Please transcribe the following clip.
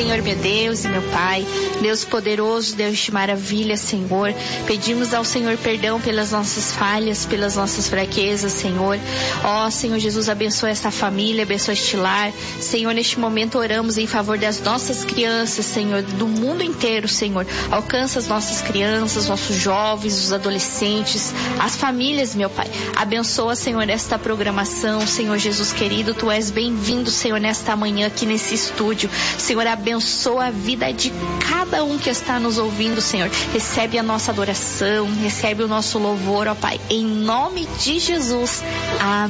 Senhor, meu Deus e meu Pai, Deus poderoso, Deus de maravilha, Senhor, pedimos ao Senhor perdão pelas nossas falhas, pelas nossas fraquezas, Senhor. Ó, Senhor Jesus, abençoa esta família, abençoa este lar. Senhor, neste momento oramos em favor das nossas crianças, Senhor, do mundo inteiro, Senhor. Alcança as nossas crianças, nossos jovens, os adolescentes, as famílias, meu Pai. Abençoa, Senhor, esta programação, Senhor Jesus querido, Tu és bem-vindo, Senhor, nesta manhã aqui nesse estúdio. Senhor, abençoa a vida de cada um que está nos ouvindo, Senhor. Recebe a nossa adoração, recebe o nosso louvor, ó Pai, em nome de Jesus. Amém.